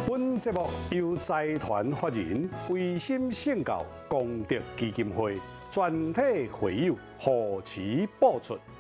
本节目由财团法人维心圣教功德基金会全体会友扶持播出。